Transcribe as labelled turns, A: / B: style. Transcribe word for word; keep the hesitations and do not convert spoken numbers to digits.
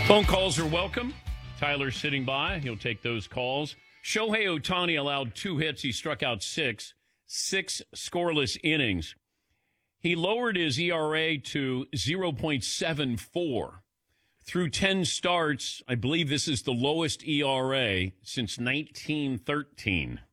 A: Phone calls are welcome. Tyler's sitting by. He'll take those calls. Shohei Ohtani allowed two hits. He struck out six. Six scoreless innings. He lowered his E R A to zero point seven four. Through ten starts, I believe this is the lowest E R A since nineteen thirteen.